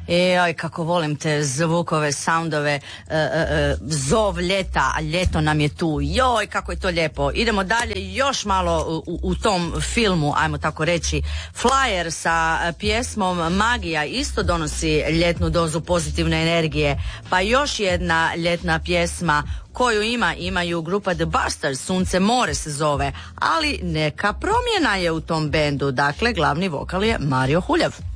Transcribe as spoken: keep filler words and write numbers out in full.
Ej, kako volim te zvukove, soundove, uh, uh, zov ljeta, a ljeto nam je tu. Joj, kako je to lijepo. Idemo dalje, još malo u, u tom filmu, ajmo tako reći. Flyer sa pjesmom Magija isto donosi ljetnu dozu pozitivne energije. Pa još jedna ljetna pjesma koju ima, imaju grupa The Busters, Sunce more se zove, ali neka promjena je u tom bendu, dakle glavni vokal je Mario Huljev.